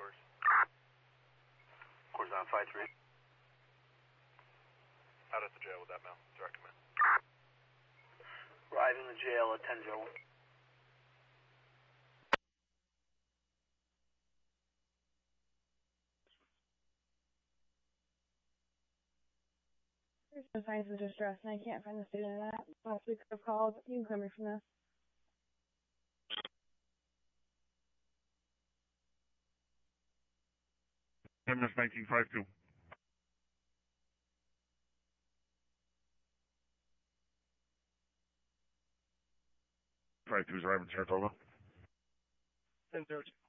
Course on 5-3. Out at the jail with that mail. Direct command. Arriving the jail at 10-01. There's no signs of distress, and I can't find the student in that. Possibly could have called. You can clear me from this. MS 1952. 52 is arriving, Saratoga. 10-02.